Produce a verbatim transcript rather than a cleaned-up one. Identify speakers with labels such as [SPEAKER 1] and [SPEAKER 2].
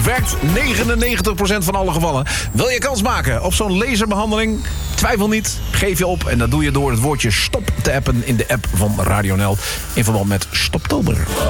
[SPEAKER 1] Werkt negenennegentig procent van alle gevallen. Wil je kans maken op zo'n laserbehandeling? Twijfel niet, geef je op. En dat doe je door het woordje stop te appen in de app van Radio N L. In verband met Stoptober.